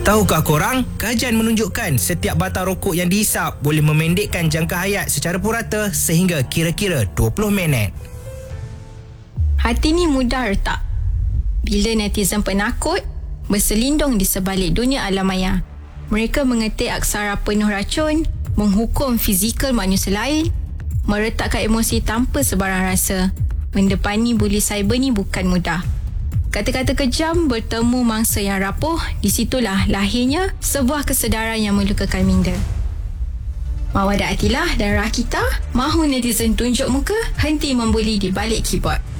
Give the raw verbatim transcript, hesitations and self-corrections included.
Tahukah korang, kajian menunjukkan setiap batang rokok yang dihisap boleh memendekkan jangka hayat secara purata sehingga kira-kira dua puluh minit. Hati ni mudah retak bila netizen penakut berselindung di sebalik dunia alam maya. Mereka mengetik aksara penuh racun, menghukum fizikal manusia lain, meretakkan emosi tanpa sebarang rasa. Mendepani buli cyber ni bukan mudah. Kata-kata kejam bertemu mangsa yang rapuh, di situlah lahirnya sebuah kesedaran yang melukakan minda. Mawadah Atilah dan Rakita mahu netizen tunjuk muka, henti membuli di balik keyboard.